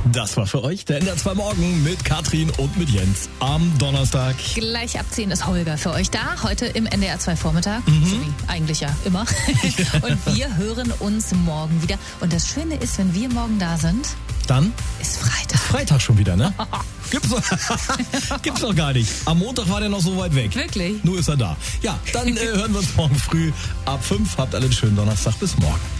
Das war für euch der NDR 2 Morgen mit Katrin und mit Jens am Donnerstag. Gleich ab 10 ist Holger für euch da, heute im NDR 2 Vormittag, so wie eigentlich ja immer. Und wir hören uns morgen wieder. Und das Schöne ist, wenn wir morgen da sind, dann ist Freitag. Freitag schon wieder, ne? Gibt's doch gar nicht. Am Montag war der noch so weit weg. Wirklich? Nur ist er da. Ja, dann hören wir uns morgen früh ab 5. Habt alle einen schönen Donnerstag. Bis morgen.